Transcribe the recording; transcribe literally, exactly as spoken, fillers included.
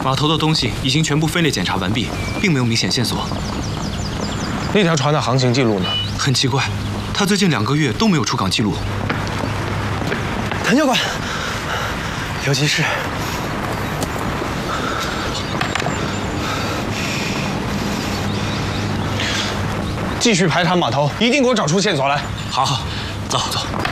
码头的东西已经全部分类检查完毕，并没有明显线索。 那条船的航行记录呢？ 很奇怪，他最近两个月都没有出港记录。 谭教官，有急事。 继续排查码头，一定给我找出线索来。 好好，走走。